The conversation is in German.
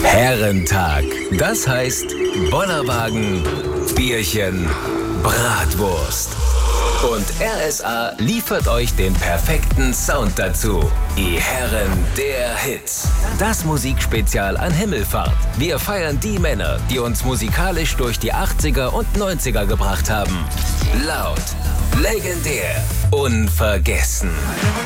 Herrentag. Das heißt Bollerwagen, Bierchen, Bratwurst. Und RSA liefert euch den perfekten Sound dazu. Die Herren der Hits. Das Musikspezial an Himmelfahrt. Wir feiern die Männer, die uns musikalisch durch die 80er und 90er gebracht haben. Laut, legendär, unvergessen.